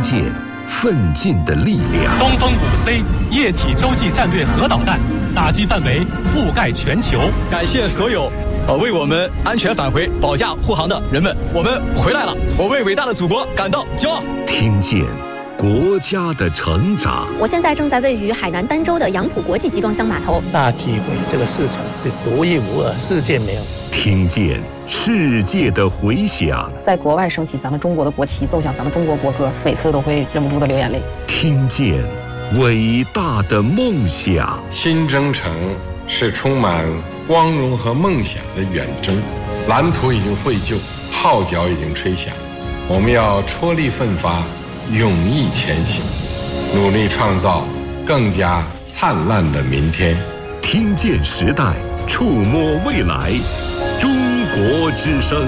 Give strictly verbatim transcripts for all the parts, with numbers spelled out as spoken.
见奋进的力量。 东风五 C 液体洲际战略核导弹打击范围覆盖全球。 感谢所有呃为我们安全返回保驾护航的人们，我们回来了，我为伟大的祖国感到骄傲。 听见国家的成长。 我现在正在位于海南儋州的杨浦国际集装箱码头。 大机会，这个市场是独一无二，世界没有。 听见世界的回响。 在国外升起咱们中国的国旗，奏响咱们中国国歌，每次都会忍不住的流眼泪。 听见伟大的梦想。 新征程是充满光荣和梦想的远征，蓝图已经绘就，号角已经吹响，我们要踔厉奋发，勇毅前行，努力创造更加灿烂的明天。 听见时代，触摸未来，中国之声。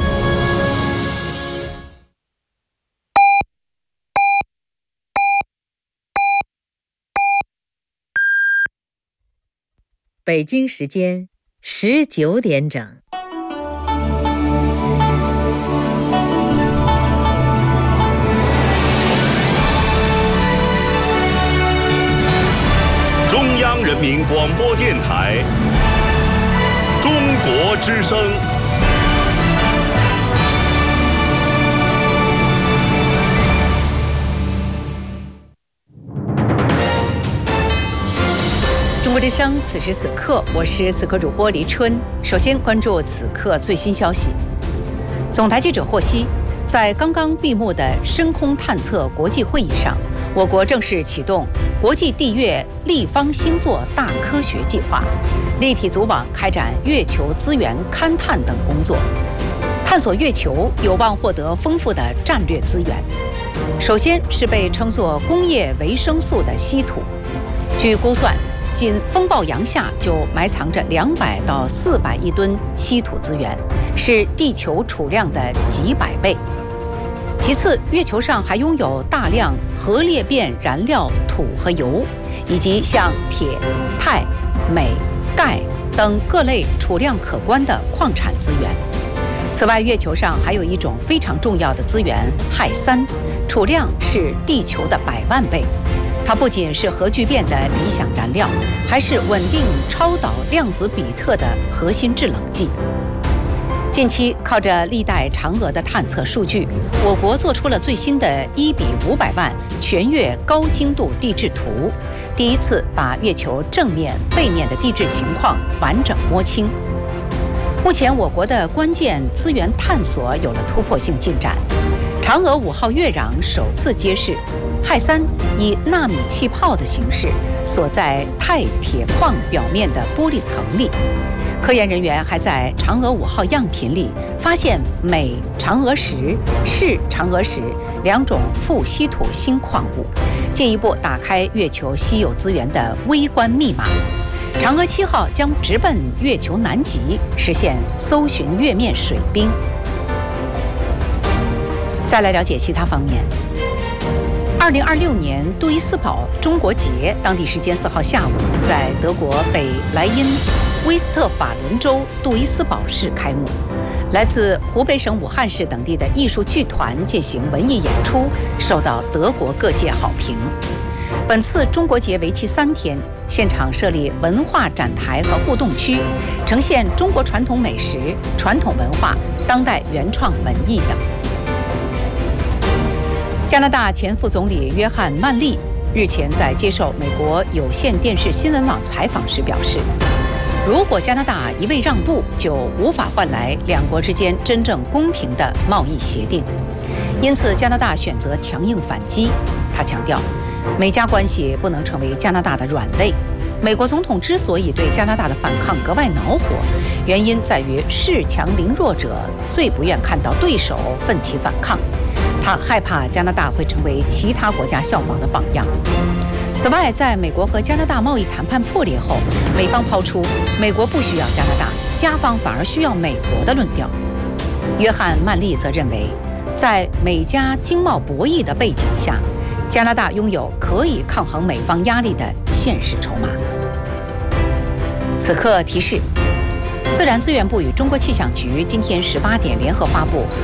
北京时间十九点整。 中央人民广播电台中国之声。 中国之声，此时此刻，我是此刻主播黎春。首先关注此刻最新消息。总台记者获悉，在刚刚闭幕的深空探测国际会议上，我国正式启动国际地月立方星座大科学计划，立体组网开展月球资源勘探等工作，探索月球有望获得丰富的战略资源。首先是被称作工业维生素的稀土，据估算，仅风暴洋下就埋藏着两百到四百亿吨稀土资源，是地球储量的几百倍。其次，月球上还拥有大量核裂变燃料土和油，以及像铁、钛、镁、钙等各类储量可观的矿产资源。此外，月球上还有一种非常重要的资源氦三，储量是地球的百万倍。它不仅是核聚变的理想燃料，还是稳定超导量子比特的核心制冷剂。近期靠着历代嫦娥的探测数据，我国做出了最新的一比五百万全月高精度地质图，第一次把月球正面、背面的地质情况完整摸清。目前，我国的关键资源探索有了突破性进展。嫦娥五号月壤首次揭示，氦三以纳米气泡的形式锁在钛铁矿表面的玻璃层里。科研人员还在嫦娥五号样品里发现镁嫦娥石、铯嫦娥石两种富稀土新矿物，进一步打开月球稀有资源的微观密码。嫦娥七号将直奔月球南极，实现搜寻月面水冰。再来了解其他方面。二零二六年杜伊斯堡中国节，当地时间四号下午，在德国北莱茵威斯特法伦州杜伊斯堡市开幕。来自湖北省武汉市等地的艺术剧团进行文艺演出，受到德国各界好评。本次中国节为期三天，现场设立文化展台和互动区，呈现中国传统美食、传统文化、当代原创文艺等。加拿大前副总理约翰·曼利日前在接受美国有线电视新闻网采访时表示，如果加拿大一味让步，就无法换来两国之间真正公平的贸易协定。因此，加拿大选择强硬反击。他强调，美加关系不能成为加拿大的软肋。美国总统之所以对加拿大的反抗格外恼火，原因在于恃强凌弱者最不愿看到对手奋起反抗。他害怕加拿大会成为其他国家效仿的榜样。此外，在美国和加拿大贸易谈判破裂后，美方抛出美国不需要加拿大，加方反而需要美国的论调。约翰·曼利则认为，在美加经贸博弈的背景下，加拿大拥有可以抗衡美方压力的现实筹码。此刻提示，自然资源部与中国气象局今天十八点联合发布